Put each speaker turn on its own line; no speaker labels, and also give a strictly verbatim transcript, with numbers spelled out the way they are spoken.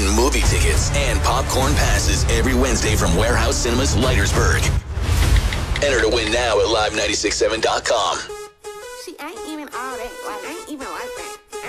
win movie tickets and popcorn passes every Wednesday from Warehouse Cinemas, Leitersburg. Enter to win now at live nine six seven dot com.
See, I ain't even all that. Like, I ain't even like that.